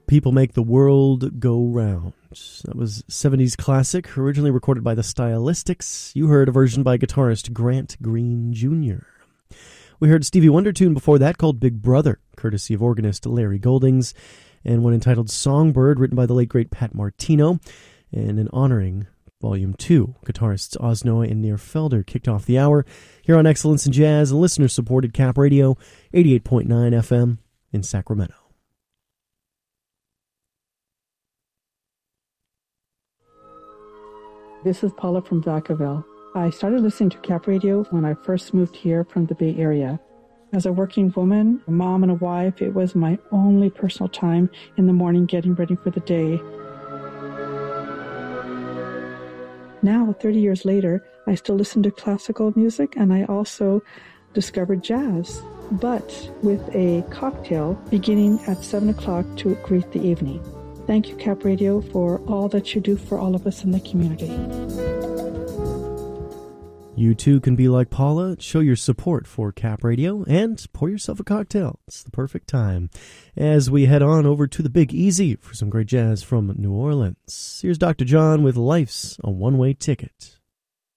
People Make the World Go Round. That was 70s classic, originally recorded by the Stylistics. You heard a version by guitarist Grant Green Jr. We heard a Stevie Wonder tune before that called Big Brother, courtesy of organist Larry Goldings, and one entitled Songbird, written by the late great Pat Martino, and in honoring Volume 2, guitarists Osnoy and Near Felder kicked off the hour here on Excellence in Jazz, listener-supported Cap Radio, 88.9 FM in Sacramento. This is Paula from Vacaville. I started listening to Cap Radio when I first moved here from the Bay Area. As a working woman, a mom and a wife, it was my only personal time in the morning getting ready for the day. Now, 30 years later, I still listen to classical music, and I also discovered jazz, but with a cocktail beginning at 7 o'clock to greet the evening. Thank you, Cap Radio, for all that you do for all of us in the community. You too can be like Paula, show your support for Cap Radio, and pour yourself a cocktail. It's the perfect time as we head on over to the Big Easy for some great jazz from New Orleans. Here's Dr. John with Life's a One-Way Ticket.